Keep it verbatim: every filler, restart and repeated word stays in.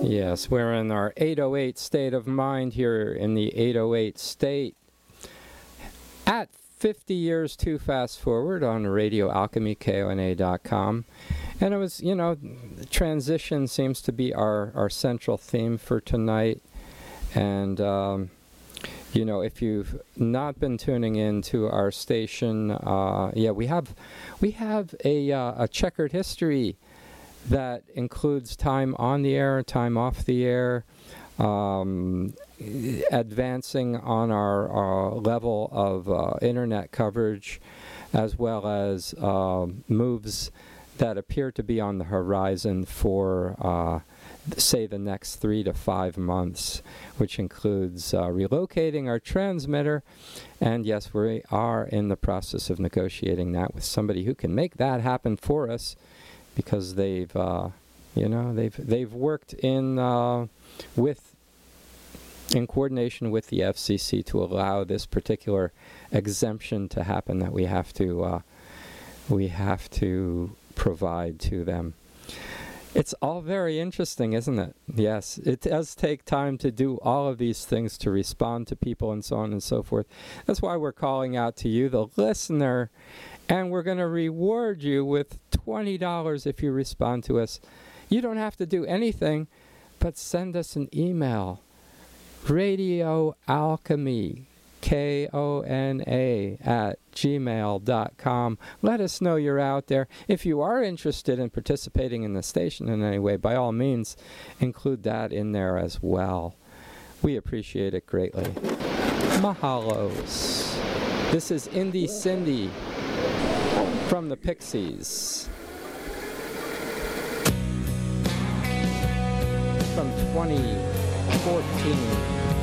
Yes, we're in our eight oh eight state of mind here in the eight oh eight state. At fifty years to fast forward on Radio Alchemy, K O N A dot com. And it was, you know, transition seems to be our, our central theme for tonight. And, um, you know, if you've not been tuning in to our station, uh, yeah, we have we have a, uh, a checkered history that includes time on the air, time off the air, um, advancing on our, our level of uh, internet coverage, as well as uh, moves that appear to be on the horizon for, uh, say, the next three to five months, which includes uh, relocating our transmitter. And yes, we are in the process of negotiating that with somebody who can make that happen for us, because they've, uh, you know, they've they've worked in uh, with in coordination with the F C C to allow this particular exemption to happen that we have to uh, we have to provide to them. It's all very interesting, isn't it? Yes, it does take time to do all of these things, to respond to people and so on and so forth. That's why we're calling out to you, the listener, and we're going to reward you with twenty dollars if you respond to us. You don't have to do anything but send us an email. Radio Alchemy, K O N A, at gmail dot com. Let us know you're out there. If you are interested in participating in the station in any way, by all means, include that in there as well. We appreciate it greatly. Mahalos. This is Indie Cindy from the Pixies from twenty fourteen.